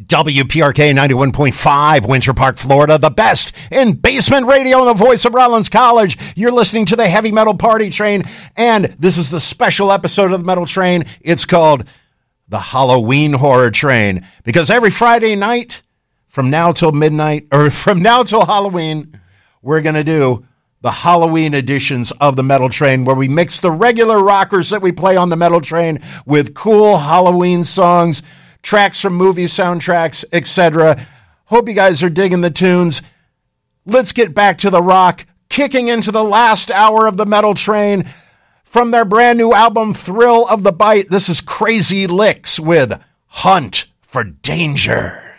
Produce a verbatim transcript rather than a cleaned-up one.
W P R K ninety-one point five, Winter Park, Florida, the best in basement radio and the voice of Rollins College. You're listening to the Heavy Metal Party Train, and this is the special episode of the Metal Train. It's called the Halloween Horror Train, because every Friday night from now till midnight, or from now till Halloween, we're going to do the Halloween editions of the Metal Train, where we mix the regular rockers that we play on the Metal Train with cool Halloween songs, tracks from movie soundtracks, et cetera. Hope you guys are digging the tunes. Let's get back to the rock, kicking into the last hour of the Metal Train. From their brand new album, Thrill of the Bite, this is Crazy Licks with Hunt for Danger.